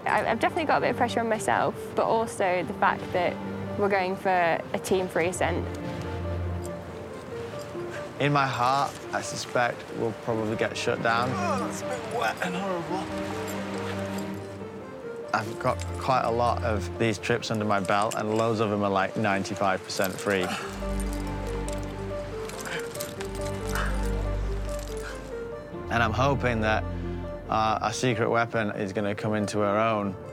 I've definitely got a bit of pressure on myself, but also the fact that we're going for a team-free ascent. In my heart, I suspect we'll probably get shut down. Oh, that's a bit wet and horrible. I've got quite a lot of these trips under my belt, and loads of them are like 95% free. And I'm hoping that our secret weapon is going to come into her own